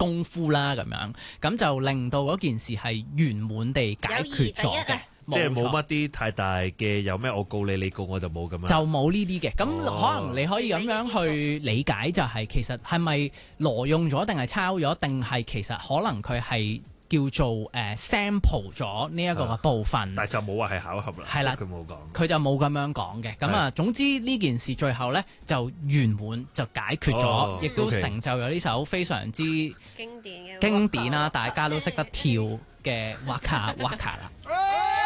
功夫啦咁樣，咁就令到嗰件事係圓滿地解決咗嘅。 即係冇乜啲太大嘅，有咩我告你，你告我就冇咁樣。 就冇呢啲嘅，咁可能你可以咁樣去理解，就係其實係咪挪用咗，定係抄咗，定係其實可能佢係叫做sample 咗呢一個嘅部分， 但係就冇話係巧合啦。 係啦， 佢冇講， 佢就冇咁樣講嘅。咁啊，總之呢件事最後呢就圓滿就解決咗，亦都成就咗呢首非常之經典啦， 大家都識得跳嘅 Waka Waka 啦。